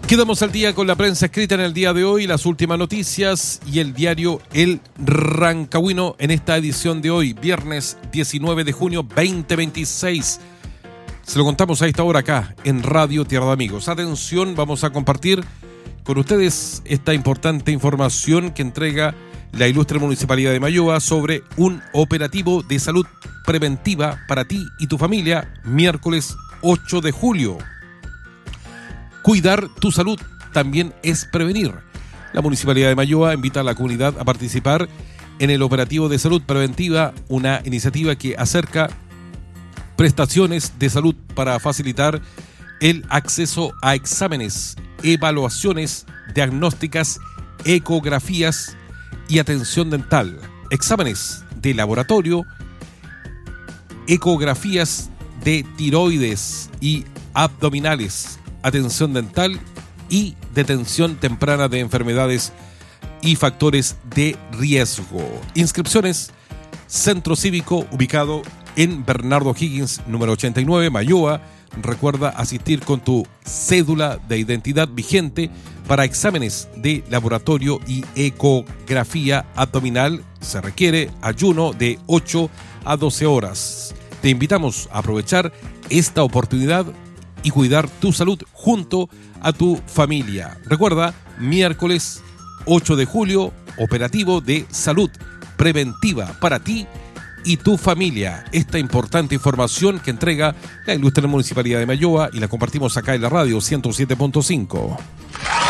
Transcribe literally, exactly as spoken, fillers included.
Quedamos al día con la prensa escrita en el día de hoy, las últimas noticias y el diario El Rancagüino en esta edición de hoy, viernes diecinueve de junio veinte veintiséis. Se lo contamos a esta hora acá en Radio Tierra de Amigos. Atención, vamos a compartir con ustedes esta importante información que entrega la ilustre Municipalidad de Mayoa sobre un operativo de salud preventiva para ti y tu familia, miércoles ocho de julio. Cuidar tu salud también es prevenir. La Municipalidad de Mayoa invita a la comunidad a participar en el operativo de salud preventiva, una iniciativa que acerca prestaciones de salud para facilitar el acceso a exámenes, evaluaciones diagnósticas, ecografías y atención dental, exámenes de laboratorio, ecografías de tiroides y abdominales, atención dental y detención temprana de enfermedades y factores de riesgo. Inscripciones, Centro Cívico ubicado en Bernardo Higgins, número ochenta y nueve, Mayoa. Recuerda asistir con tu cédula de identidad vigente para exámenes de laboratorio y ecografía abdominal. Se requiere ayuno de ocho a doce horas. Te invitamos a aprovechar esta oportunidad y cuidar tu salud junto a tu familia. Recuerda, miércoles ocho de julio, operativo de salud preventiva para ti y tu familia. Esta importante información que entrega la ilustre Municipalidad de Mayoa y la compartimos acá en la radio ciento siete punto cinco.